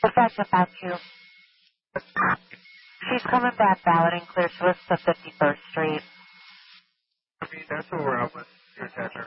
Back about you. She's coming back valid and clear to us to 51st Street. I mean, that's where we're at with your attachment.